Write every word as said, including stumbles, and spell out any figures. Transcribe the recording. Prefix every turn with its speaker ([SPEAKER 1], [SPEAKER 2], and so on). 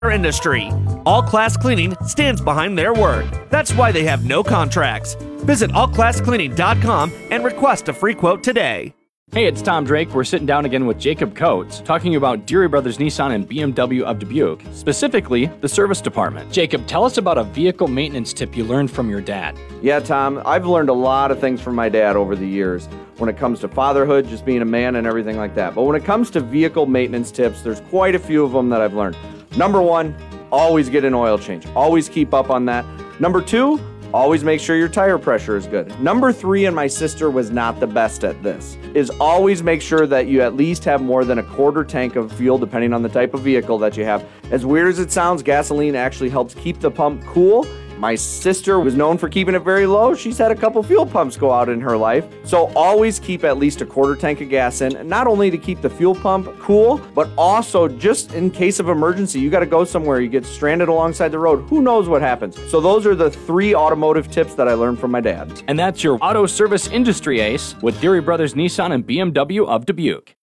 [SPEAKER 1] industry. All Class Cleaning stands behind their word. That's why they have no contracts. Visit all class cleaning dot com and request a free quote today.
[SPEAKER 2] Hey, it's Tom Drake. We're sitting down again with Jacob Coates, talking about Deary Brothers Nissan and B M W of Dubuque, specifically the service department. Jacob, tell us about a vehicle maintenance tip you learned from your dad.
[SPEAKER 3] Yeah, Tom, I've learned a lot of things from my dad over the years when it comes to fatherhood, just being a man and everything like that. But when it comes to vehicle maintenance tips, there's quite a few of them that I've learned. Number one, always get an oil change. Always keep up on that. Number two, always make sure your tire pressure is good. Number three, and my sister was not the best at this, is always make sure that you at least have more than a quarter tank of fuel, depending on the type of vehicle that you have. As weird as it sounds, gasoline actually helps keep the pump cool. My sister was known for keeping it very low. She's had a couple fuel pumps go out in her life. So always keep at least a quarter tank of gas in, not only to keep the fuel pump cool, but also just in case of emergency, you got to go somewhere, you get stranded alongside the road. Who knows what happens? So those are the three automotive tips that I learned from my dad.
[SPEAKER 2] And that's your auto service industry ace with Deary Brothers Nissan and B M W of Dubuque.